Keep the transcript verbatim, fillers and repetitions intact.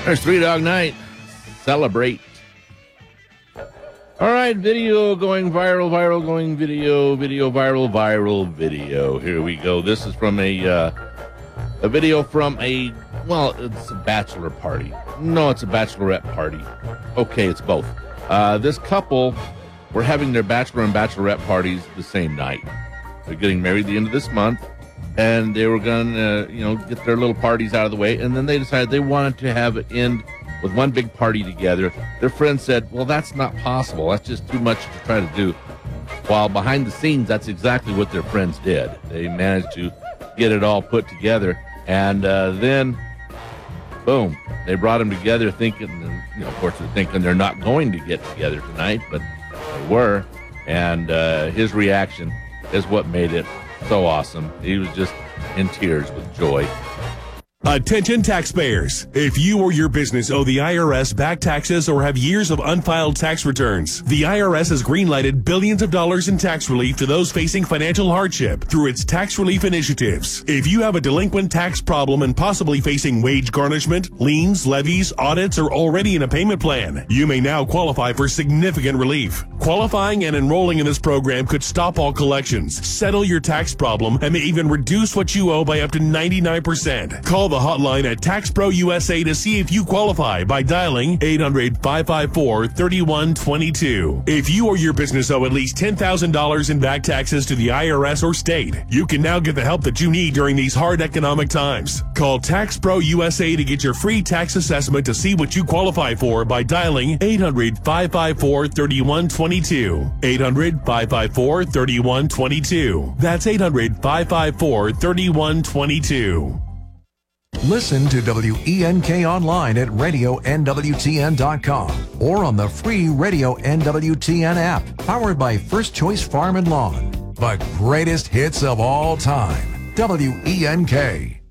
There's Three Dog Night. Celebrate. All right, video going viral, viral going video, video viral, viral video. Here we go. This is from a uh, a video from a, well, it's a bachelor party. No, it's a bachelorette party. Okay, it's both. Uh, this couple were having their bachelor and bachelorette parties the same night. They're getting married the end of this month, and they were going to, you know, get their little parties out of the way, and then they decided they wanted to have it end with one big party together. Their friend said, well, that's not possible. That's just too much to try to do. While behind the scenes, that's exactly what their friends did. They managed to get it all put together, and uh, then, boom, they brought them together thinking, you know, of course, they're thinking they're not going to get together tonight, but they were, and uh, his reaction is what made it so awesome. He was just in tears with joy. Attention taxpayers. If you or your business owe the I R S back taxes or have years of unfiled tax returns, the I R S has greenlighted billions of dollars in tax relief to those facing financial hardship through its tax relief initiatives. If you have a delinquent tax problem and possibly facing wage garnishment, liens, levies, audits, or already in a payment plan, you may now qualify for significant relief. Qualifying and enrolling in this program could stop all collections, settle your tax problem, and may even reduce what you owe by up to ninety-nine percent. Call the hotline at Tax Pro U S A to see if you qualify by dialing eight hundred, five five four, three one two two. If you or your business owe at least ten thousand dollars in back taxes to the I R S or state, you can now get the help that you need during these hard economic times. Call Tax Pro U S A to get your free tax assessment to see what you qualify for by dialing eight hundred, five five four, three one two two. eight hundred, five five four, three one two two. That's eight hundred, five five four, three one two two. Listen to W E N K online at radio N W T N dot com or on the free Radio N W T N app, powered by First Choice Farm and Lawn. The greatest hits of all time. W E N K.